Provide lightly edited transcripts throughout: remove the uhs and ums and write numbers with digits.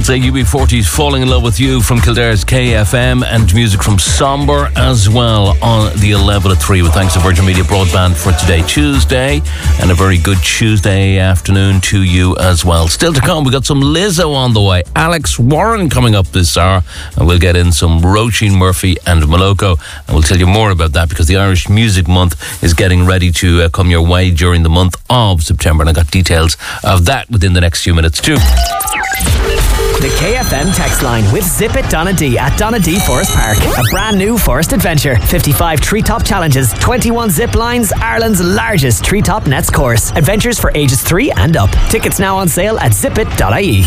say UB40's Falling in Love with You from Kildare's KFM, and music from Somber as well on the 11 at 3, with thanks to Virgin Media Broadband for today, Tuesday, and a very good Tuesday afternoon to you as well. Still to come, we got some Lizzo on the way, Alex Warren coming up this hour, and we'll get in some Roisin Murphy and Moloko, and we'll tell you more about that because the Irish Music Month is getting ready to come your way during the month of September, and I got details of that within the next few minutes too. The KFM text line with Zip It Donna D at Donna D Forest Park. A brand new forest adventure. 55 treetop challenges, 21 zip lines, Ireland's largest treetop nets course. Adventures for ages 3 and up. Tickets now on sale at zipit.ie.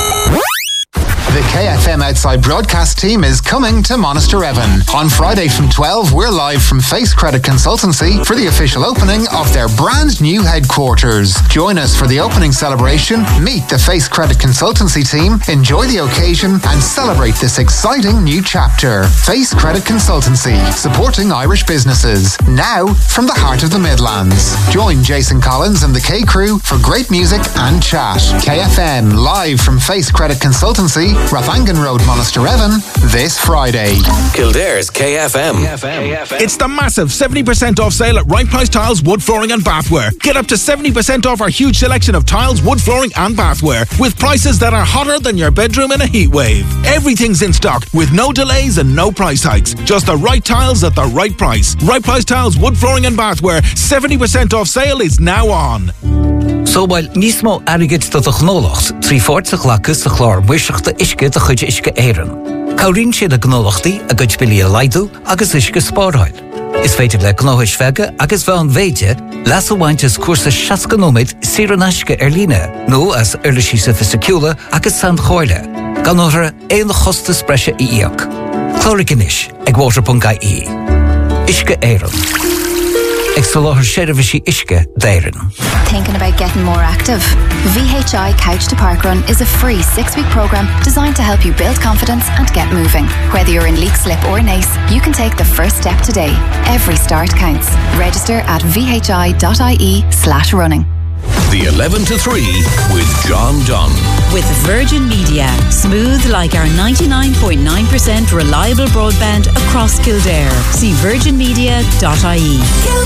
The KFM Outside broadcast team is coming to Monasterevin. On Friday from 12, we're live from Face Credit Consultancy for the official opening of their brand new headquarters. Join us for the opening celebration, meet the Face Credit Consultancy team, enjoy the occasion and celebrate this exciting new chapter. Face Credit Consultancy, supporting Irish businesses. Now from the heart of the Midlands. Join Jason Collins and the K Crew for great music and chat. KFM live from Face Credit Consultancy, Rathangan Road, Monasterevin, this Friday. Kildare's KFM. It's the massive 70% off sale at Right Price Tiles, Wood Flooring and Bathware. Get up to 70% off our huge selection of tiles, wood flooring and bathware, with prices that are hotter than your bedroom in a heat wave. Everything's in stock with no delays and no price hikes. Just the right tiles at the right price. Right Price Tiles, Wood Flooring and Bathware, 70% off sale is now on. So while nismo arigit dat de gnolacht, 340 lakus de chlor, wischte iske de chudje iske eieren. Kaurin she de gnolachti, a gutch billy a laidu, agus iske sporhoil. Is feite le gnohish vege, agus van veje, lasse wantjes koerse shaskanomit, sirenashke erline, no as erlishise vesicula, agus sand goile. Ganore, een goste spresje iok. Chlorikinish, egwater.ie. Iske eieren. Thinking about getting more active? VHI Couch to Park Run is a free 6-week programme designed to help you build confidence and get moving. Whether you're in Leakslip or Nace, you can take the first step today. Every start counts. Register at vhi.ie/running. The 11 to 3 with John Dunn. With Virgin Media. Smooth like our 99.9% reliable broadband across Kildare. See virginmedia.ie.